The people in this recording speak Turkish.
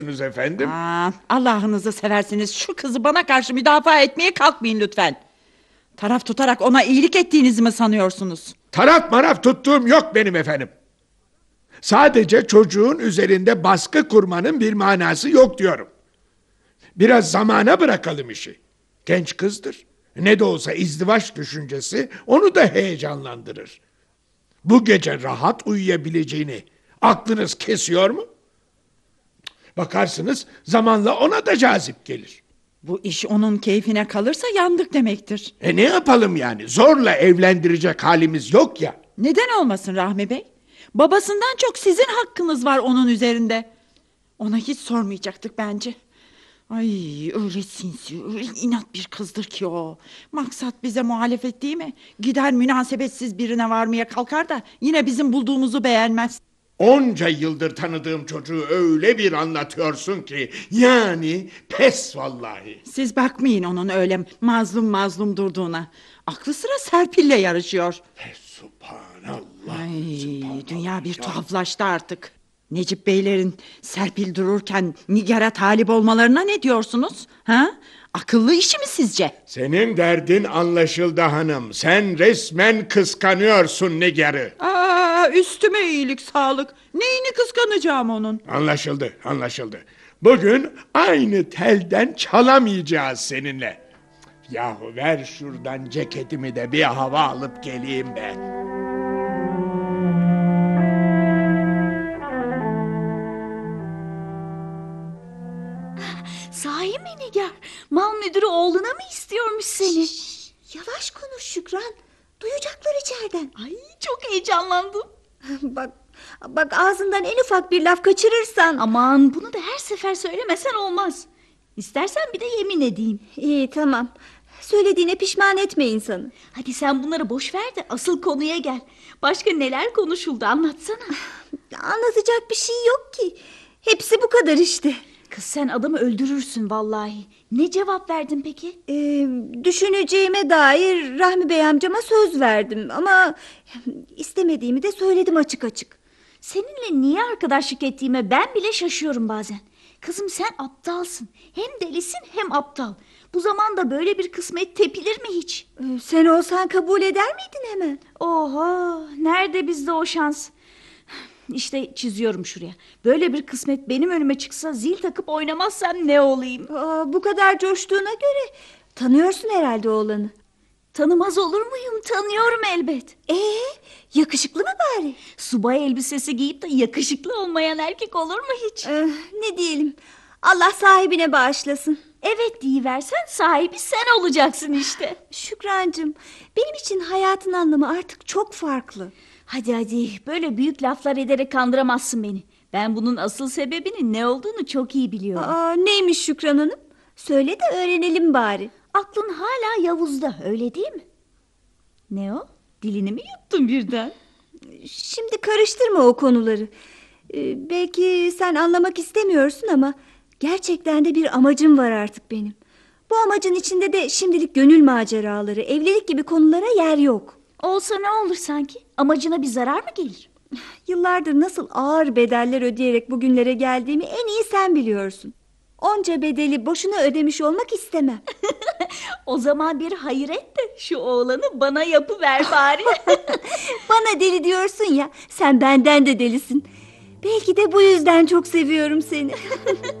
efendim? Allah'ınızı seversiniz şu kızı bana karşı müdafaa etmeye kalkmayın lütfen. Taraf tutarak ona iyilik ettiğinizi mi sanıyorsunuz? Taraf maraf tuttuğum yok benim efendim. Sadece çocuğun üzerinde baskı kurmanın bir manası yok diyorum. Biraz zamana bırakalım işi. Genç kızdır. Ne de olsa izdivaç düşüncesi onu da heyecanlandırır. Bu gece rahat uyuyabileceğini aklınız kesiyor mu? Bakarsınız zamanla ona da cazip gelir. Bu iş onun keyfine kalırsa yandık demektir. Ne yapalım yani? Zorla evlendirecek halimiz yok ya. Neden olmasın Rahmi Bey? Babasından çok sizin hakkınız var onun üzerinde. Ona hiç sormayacaktık bence. Ay öyle sinsi, öyle inat bir kızdır ki o. Maksat bize muhalefet değil mi? Gider münasebetsiz birine varmaya kalkar da yine bizim bulduğumuzu beğenmez. Onca yıldır tanıdığım çocuğu öyle bir anlatıyorsun ki yani pes vallahi. Siz bakmayın onun öyle mazlum mazlum durduğuna. Aklı sıra Serpil'le yarışıyor. Subhanallah. Ay, dünya bir tuhaflaştı artık. Necip Beylerin Serpil dururken Nigar'a talip olmalarına ne diyorsunuz? Ha? Akıllı işi mi sizce? Senin derdin anlaşıldı hanım. Sen resmen kıskanıyorsun Nigar'ı. Üstüme iyilik sağlık. Neyini kıskanacağım onun? Anlaşıldı, anlaşıldı. Bugün aynı telden çalamayacağız seninle. Yahu ver şuradan ceketimi de bir hava alıp geleyim be. Sahi mi Nigar? Mal müdürü oğluna mı istiyormuş seni? Yavaş konuş Şükran. Duyacaklar içeriden. Ay çok heyecanlandım. Bak ağzından en ufak bir laf kaçırırsan. Aman bunu da her sefer söylemesen olmaz. İstersen bir de yemin edeyim. İyi tamam. Söylediğine pişman etme insanı. Hadi sen bunları boş ver de asıl konuya gel. Başka neler konuşuldu anlatsana. Anlatacak bir şey yok ki. Hepsi bu kadar işte. Kız sen adamı öldürürsün vallahi. Ne cevap verdin peki? Düşüneceğime dair Rahmi Bey amcama söz verdim. Ama istemediğimi de söyledim açık açık. Seninle niye arkadaşlık ettiğime ben bile şaşıyorum bazen. Kızım sen aptalsın. Hem delisin hem aptal. Bu zamanda böyle bir kısmet tepilir mi hiç? Sen olsan kabul eder miydin hemen? Oho, nerede bizde o şans? İşte çiziyorum şuraya. Böyle bir kısmet benim önüme çıksa zil takıp oynamazsam ne olayım? Bu kadar coştuğuna göre tanıyorsun herhalde oğlanı. Tanımaz olur muyum? Tanıyorum elbet. Yakışıklı mı bari? Subay elbisesi giyip de yakışıklı olmayan erkek olur mu hiç? Ne diyelim? Allah sahibine bağışlasın. Evet deyiversen sahibi sen olacaksın işte. Şükrancığım, benim için hayatın anlamı artık çok farklı. Hadi böyle büyük laflar ederek kandıramazsın beni. Ben bunun asıl sebebinin ne olduğunu çok iyi biliyorum. Neymiş Şükran Hanım? Söyle de öğrenelim bari. Aklın hala Yavuz'da öyle değil mi? Ne o? Dilini mi yuttun birden? Şimdi karıştırma o konuları. Belki sen anlamak istemiyorsun ama gerçekten de bir amacım var artık benim. Bu amacın içinde de şimdilik gönül maceraları, evlilik gibi konulara yer yok. Olsa ne olur sanki? Amacına bir zarar mı gelir? Yıllardır nasıl ağır bedeller ödeyerek bugünlere geldiğimi en iyi sen biliyorsun. Onca bedeli boşuna ödemiş olmak istemem. O zaman bir hayır et de şu oğlanı bana yapıver bari. Bana deli diyorsun ya, sen benden de delisin. Belki de bu yüzden çok seviyorum seni.